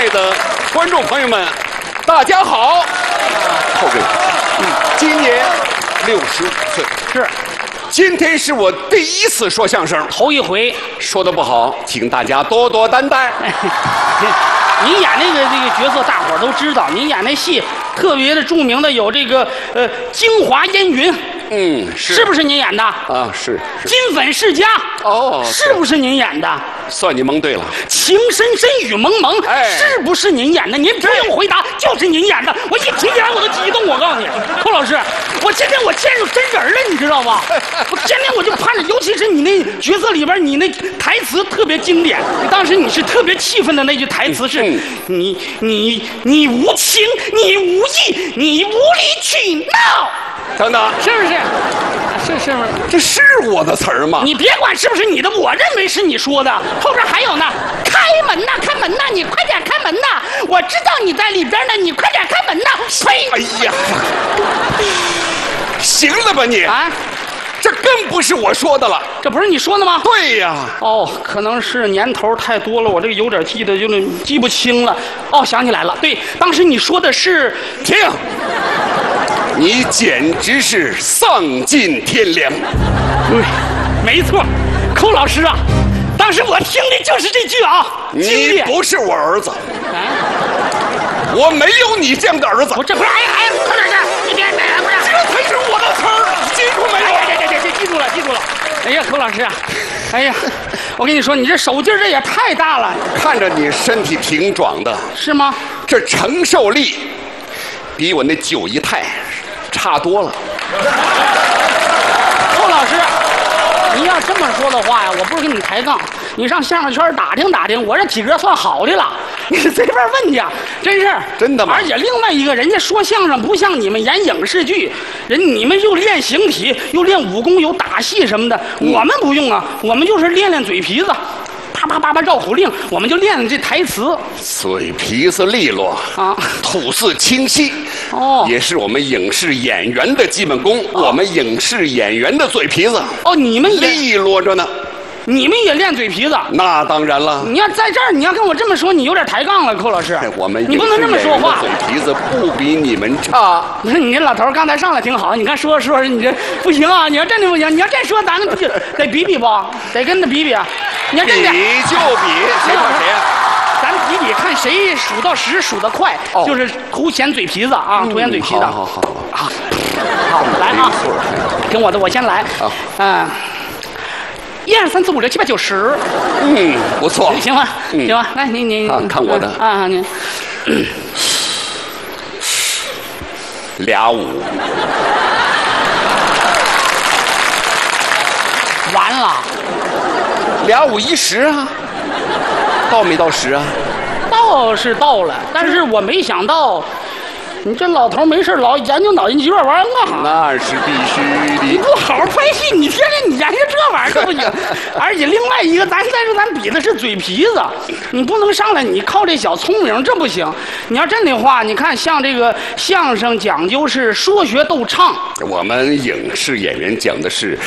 位的观众朋友们，大家好。后辈，今年65岁， 是， 今天是我第一次说相声， 头一回。 说的不好，请大家多多担待。 您演这个角色，大伙儿都知道。您演那戏特别的著名的有这个京华烟云，是不是您演的？ 啊，是。 金粉世家， 哦， 是不是您演的？ 算你蒙对了。 情深深雨蒙蒙，是不是您演的？您不用回答，就是您演的。我一提起来我都激动，我告诉你，寇老师，我今天我见着真人了，你知道吗？我今天我就盼着，尤其是你那角色里边，你那台词特别经典。当时你是特别气愤的那句台词是：你无情，你无义，你无理取闹。 等等， 是不是？是吗？ 这是我的词儿吗？ 你别管是不是你的，我认为是你说的。后边还有呢，开门呐，开门呐，你快点开门呐！我知道你在里边呢，你快点开门呐！呸！ 哎呀，行了吧你啊？这更不是我说的了， 这不是你说的吗？ 对呀。 哦，可能是年头太多了，我这个有点记不清了。哦，想起来了，对，当时你说的是停。你简直是丧尽天良！ 对，没错，寇老师啊，当时我听的就是这句啊。 你不是我儿子，我没有你这样的儿子。 我这不是，寇老师，你别，不是， 这才是我的词儿，记住没有？ 记住了。哎呀，寇老师啊，哎呀，我跟你说，你这手劲儿这也太大了。 看着你身体挺壮的， 是吗？ 这承受力比我那九姨太差多了。 寇老师，你要这么说的话呀，我不是跟你抬杠，你上相声圈打听打听，我这体格算好的了，你随便问去，真是真的吗？ 而且另外一个，人家说相声不像你们演影视剧，你们又练形体，又练武功，有打戏什么的，我们不用啊，我们就是练嘴皮子。啪绕口令，我们就练这台词。 嘴皮子利落啊， 吐字清晰，也是我们影视演员的基本功。我们影视演员的嘴皮子你们也利落着呢。 你们也练嘴皮子？那当然了。 你要在这儿，你要跟我这么说，你有点抬杠了，寇老师。 我们你不能这么说话。 嘴皮子不比你们差。 不是你这老头刚才上来挺好，你看说你这不行啊！你要真的不行，你要再说咱们得比不？得跟他比。你要真的比就比，谁怕谁啊？ 咱比看谁数到10数得快，就是凸显嘴皮子啊，凸显嘴皮子。 好， 来啊，听我的，我先来。1、2、3、4、5、6、7、8、9、10。 不错， 行吧，行吧，来你看我的啊，你俩5， 完了 ，2、5、1、10啊，到没到10啊？ 到是到了，但是我没想到。你这老头没事老研究脑筋急转弯干啥？ 那是必须的。 你不好好拍戏，你天天你研究这玩意儿可不行。而且另外一个，咱比的是嘴皮子，你不能上来你靠这小聪明，这不行。你要真的话，你看像这个相声讲究是说学逗唱， 我们影视演员讲的是